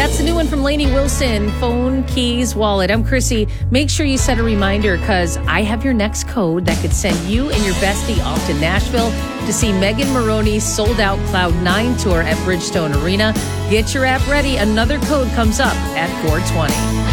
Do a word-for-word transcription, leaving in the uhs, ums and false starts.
That's the new one from Lainey Wilson, Phone, Keys, Wallet. I'm Chrissy. Make sure you set a reminder because I have your next code that could send you and your bestie off to Nashville to see Megan Moroney's sold-out Cloud nine tour at Bridgestone Arena. Get your app ready. Another code comes up at four twenty.